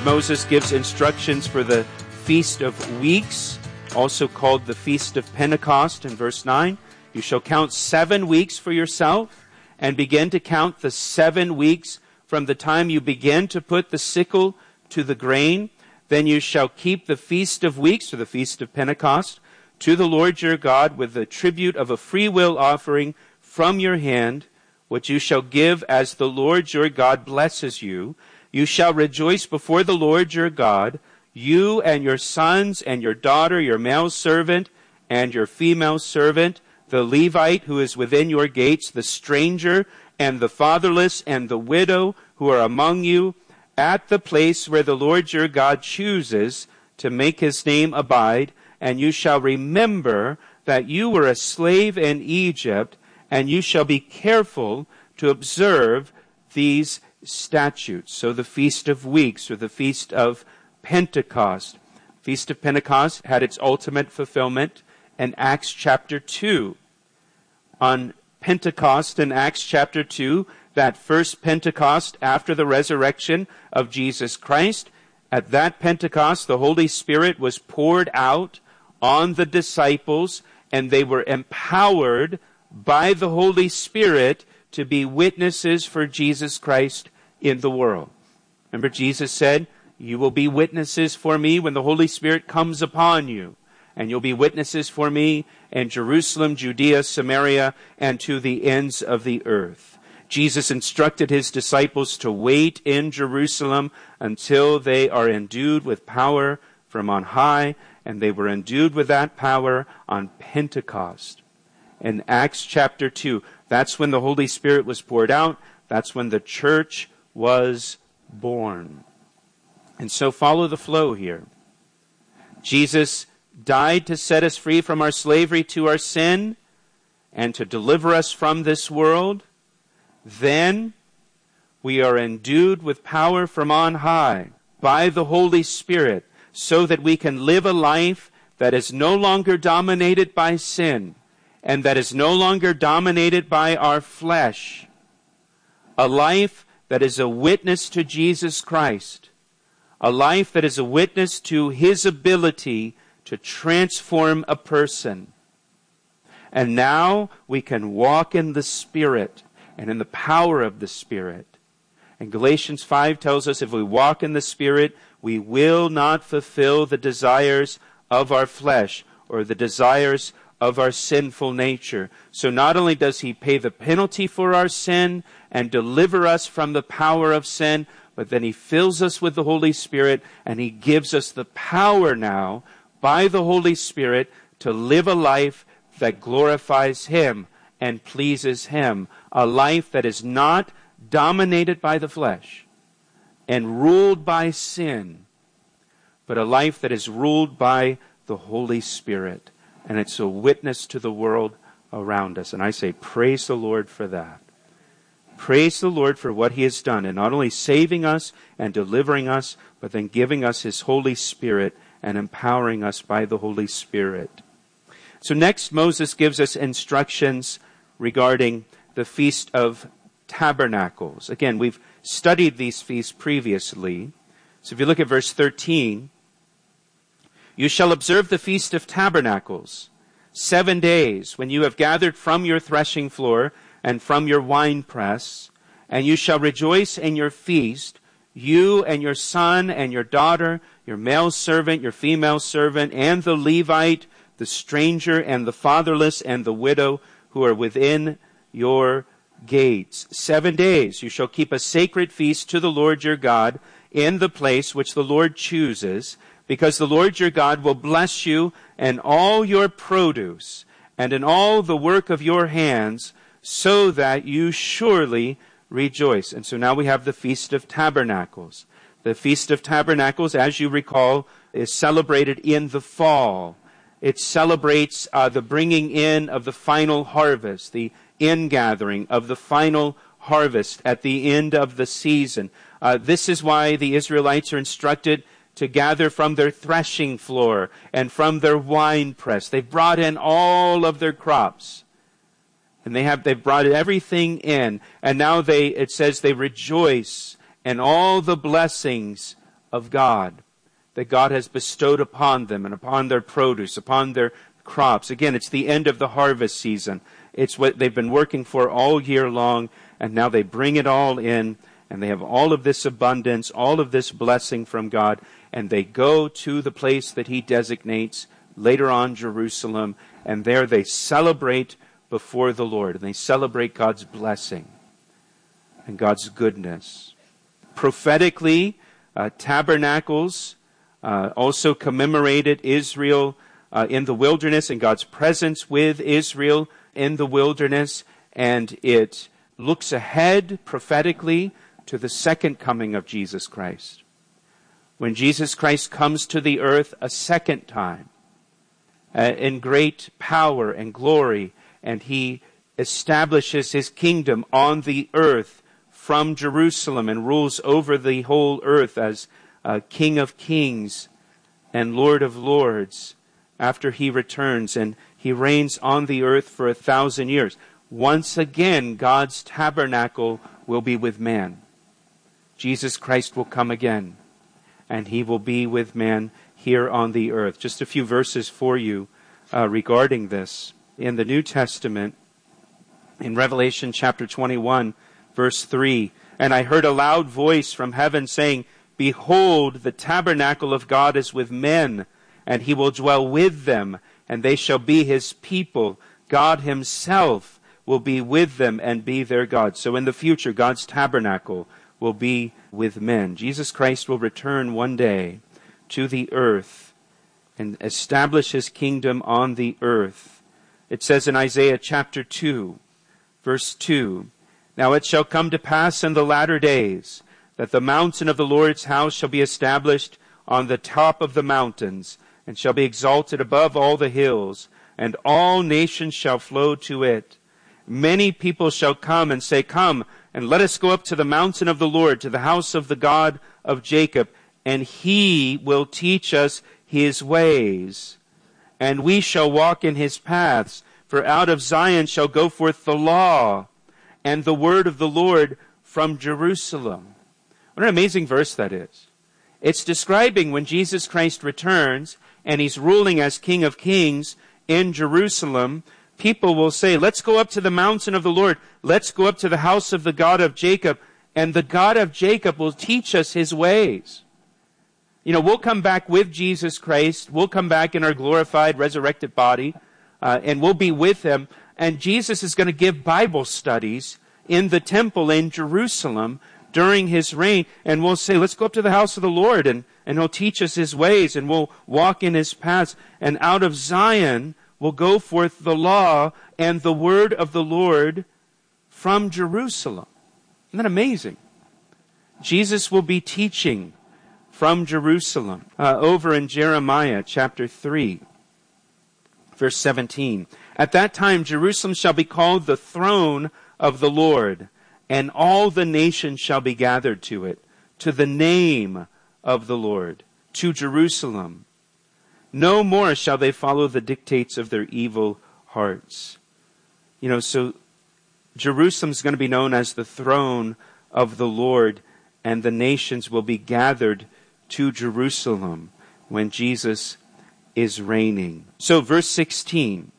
Moses gives instructions for the Feast of Weeks, also called the Feast of Pentecost. In verse 9, you shall count 7 weeks for yourself and begin to count the 7 weeks from the time you begin to put the sickle to the grain. Then you shall keep the Feast of Weeks, or the Feast of Pentecost, to the Lord your God with the tribute of a freewill offering from your hand, which you shall give as the Lord your God blesses you. You shall rejoice before the Lord your God, you and your sons and your daughter, your male servant and your female servant, the Levite who is within your gates, the stranger and the fatherless and the widow who are among you, at the place where the Lord your God chooses to make his name abide. And you shall remember that you were a slave in Egypt, and you shall be careful to observe these statutes. So the Feast of Weeks, or the Feast of Pentecost. Feast of Pentecost had its ultimate fulfillment in Acts chapter 2. On Pentecost in Acts chapter 2, that first Pentecost after the resurrection of Jesus Christ, at that Pentecost the Holy Spirit was poured out on the disciples, and they were empowered by the Holy Spirit to be witnesses for Jesus Christ in the world. Remember, Jesus said, you will be witnesses for me when the Holy Spirit comes upon you. And you'll be witnesses for me in Jerusalem, Judea, Samaria, and to the ends of the earth. Jesus instructed his disciples to wait in Jerusalem until they are endued with power from on high. And they were endued with that power on Pentecost. In Acts chapter 2, that's when the Holy Spirit was poured out. That's when the church was born. And so follow the flow here. Jesus died to set us free from our slavery to our sin and to deliver us from this world. Then we are endued with power from on high by the Holy Spirit so that we can live a life that is no longer dominated by sin and that is no longer dominated by our flesh. A life that is a witness to Jesus Christ. A life that is a witness to his ability to transform a person. And now we can walk in the Spirit and in the power of the Spirit. And Galatians 5 tells us if we walk in the Spirit, we will not fulfill the desires of our flesh or the desires of our sinful nature. So not only does he pay the penalty for our sin and deliver us from the power of sin, but then he fills us with the Holy Spirit and he gives us the power now by the Holy Spirit to live a life that glorifies him and pleases him. A life that is not dominated by the flesh and ruled by sin, but a life that is ruled by the Holy Spirit. And it's a witness to the world around us. And I say, praise the Lord for that. Praise the Lord for what he has done in not only saving us and delivering us, but then giving us his Holy Spirit and empowering us by the Holy Spirit. So next, Moses gives us instructions regarding the Feast of Tabernacles. Again, we've studied these feasts previously. So if you look at verse 13, you shall observe the Feast of Tabernacles 7 days when you have gathered from your threshing floor and from your winepress, and you shall rejoice in your feast, you and your son and your daughter, your male servant, your female servant, and the Levite, the stranger and the fatherless and the widow who are within your gates. 7 days you shall keep a sacred feast to the Lord your God in the place which the Lord chooses, because the Lord your God will bless you in all your produce and in all the work of your hands, so that you surely rejoice. And so now we have the Feast of Tabernacles. The Feast of Tabernacles, as you recall, is celebrated in the fall. It celebrates the bringing in of the final harvest, the ingathering of the final harvest at the end of the season. This is why the Israelites are instructed to gather from their threshing floor and from their winepress. They've brought in all of their crops. And they've brought everything in. And now it says they rejoice in all the blessings of God that God has bestowed upon them and upon their produce, upon their crops. Again, it's the end of the harvest season. It's what they've been working for all year long, and now they bring it all in, and they have all of this abundance, all of this blessing from God, and they go to the place that he designates, later on Jerusalem, and there they celebrate before the Lord, and they celebrate God's blessing and God's goodness. Prophetically, tabernacles also commemorated Israel in the wilderness and God's presence with Israel in the wilderness, and it looks ahead prophetically to the second coming of Jesus Christ. When Jesus Christ comes to the earth a second time in great power and glory, and he establishes his kingdom on the earth from Jerusalem and rules over the whole earth as King of Kings and Lord of Lords after he returns, and he reigns on the earth for 1,000 years. Once again, God's tabernacle will be with man. Jesus Christ will come again, and he will be with man here on the earth. Just a few verses for you regarding this. In the New Testament, in Revelation chapter 21, verse 3, "And I heard a loud voice from heaven saying, Behold, the tabernacle of God is with men, and he will dwell with them, and they shall be his people. God himself will be with them and be their God." So in the future, God's tabernacle will be with men. Jesus Christ will return one day to the earth and establish his kingdom on the earth. It says in Isaiah chapter 2, verse 2, "Now it shall come to pass in the latter days that the mountain of the Lord's house shall be established on the top of the mountains, and shall be exalted above all the hills, and all nations shall flow to it. Many people shall come and say, Come, and let us go up to the mountain of the Lord, to the house of the God of Jacob, and he will teach us his ways, and we shall walk in his paths. For out of Zion shall go forth the law and the word of the Lord from Jerusalem." What an amazing verse that is. It's describing when Jesus Christ returns and he's ruling as King of Kings in Jerusalem. People will say, let's go up to the mountain of the Lord. Let's go up to the house of the God of Jacob. And the God of Jacob will teach us his ways. You know, we'll come back with Jesus Christ. We'll come back in our glorified, resurrected body. And we'll be with him. And Jesus is going to give Bible studies in the temple in Jerusalem during his reign. And we'll say, let's go up to the house of the Lord. And he'll teach us his ways. And we'll walk in his paths. And out of Zion will go forth the law and the word of the Lord from Jerusalem. Isn't that amazing? Jesus will be teaching from Jerusalem. Over in Jeremiah chapter 3, verse 17. "At that time Jerusalem shall be called the throne of the Lord, and all the nations shall be gathered to it, to the name of the Lord, to Jerusalem. No more shall they follow the dictates of their evil hearts." You know, so Jerusalem's going to be known as the throne of the Lord, and the nations will be gathered to Jerusalem when Jesus is reigning. So verse 16,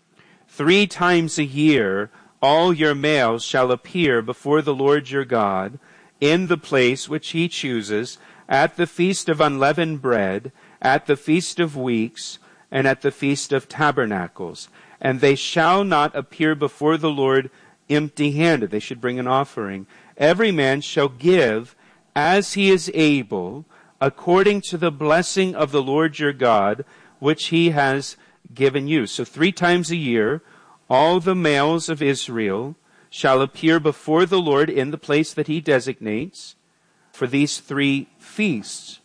"3 times a year all your males shall appear before the Lord your God in the place which he chooses, at the feast of unleavened bread, at the feast of weeks, and at the feast of tabernacles. And they shall not appear before the Lord empty-handed." They should bring an offering. "Every man shall give as he is able, according to the blessing of the Lord your God, which he has given you." So 3 times a year, all the males of Israel shall appear before the Lord in the place that he designates for these 3 feasts.